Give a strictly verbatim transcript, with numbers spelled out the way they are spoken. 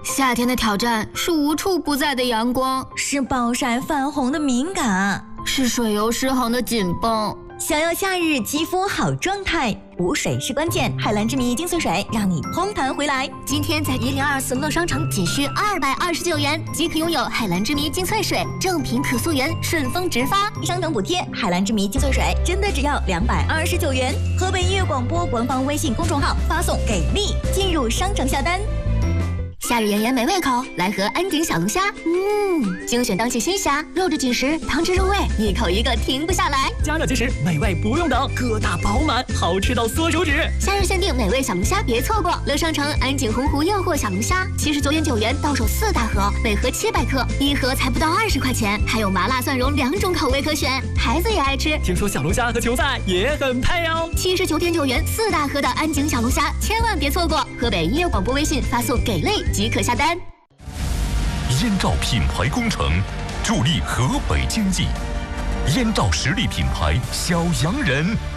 夏天的挑战是无处不在的阳光， 是暴晒泛红的敏感， 是水油失衡的紧绷。 想要夏日肌肤好状态，补水是关键。海蓝之谜精粹水让你嘭弹回来。 今天在一零二四乐商城仅需二百二十九元即可拥有海蓝之谜精粹水，正品可溯源，顺丰直发， 商城补贴。海蓝之谜精粹水真的只要两百二十九元。河北音乐广播官方微信公众号发送给力，进入商城下单。 夏日炎炎没胃口，来盒安井小龙虾。嗯，精选当季新虾，肉质紧实，汤汁入味，一口一个停不下来。 加热即食，美味不用等，个大饱满，好吃到缩手指。 夏日限定美味小龙虾，别错过！乐商城安井洪湖诱惑小龙虾，七十九点九元到手四大盒，每盒七百克，一盒才不到二十块钱，还有麻辣蒜蓉两种口味可选，孩子也爱吃。 听说小龙虾和球赛也很配哦。 七十九点九元四大盒的安井小龙虾，千万别错过！河北音乐广播微信发送给力即可下单。 燕赵品牌工程助力河北经济，燕赵实力品牌小洋人。